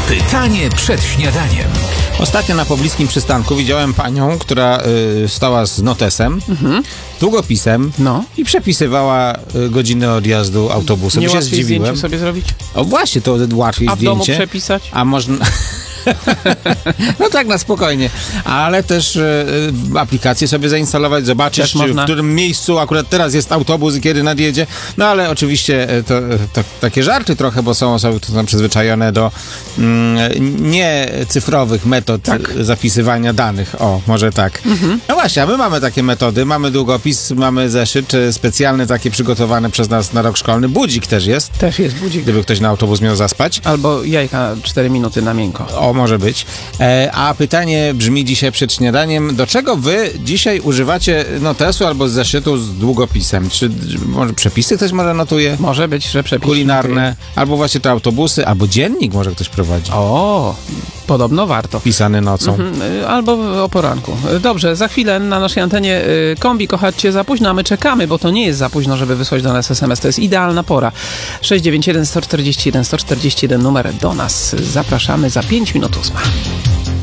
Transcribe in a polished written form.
Pytanie przed śniadaniem. Ostatnio na pobliskim przystanku widziałem panią, która stała z notesem, długopisem i przepisywała godziny odjazdu autobusu. Nie By się łatwiej zdziwiłem. zdjęcie sobie zrobić? O właśnie, to łatwiej A w zdjęcie. domu przepisać? A można... No tak, na spokojnie. Ale też aplikację sobie zainstalować, zobaczyć, w którym miejscu akurat teraz jest autobus i kiedy nadjedzie. No ale oczywiście to takie żarty trochę, bo są osoby, które są przyzwyczajone do niecyfrowych metod zapisywania danych. O, może tak. No właśnie, a my mamy takie metody. Mamy długopis, mamy zeszyt specjalny, takie przygotowane przez nas na rok szkolny. Budzik też jest. Też jest budzik. Gdyby ktoś na autobus miał zaspać. Albo jajka 4 minuty na miękko. O, może być. A pytanie brzmi dzisiaj przed śniadaniem. Do czego wy dzisiaj używacie notesu albo zeszytu z długopisem? Czy może przepisy ktoś może notuje? Może być, że przepisy kulinarne, albo właśnie te autobusy, albo dziennik może ktoś prowadzi. O, podobno warto. Pisany nocą. Albo o poranku. Dobrze, za chwilę na naszej antenie kombi kochać cię za późno, a my czekamy, bo to nie jest za późno, żeby wysłać do nas SMS. To jest idealna pora. 691 141 141 numer do nas. Zapraszamy za 5 minut 8.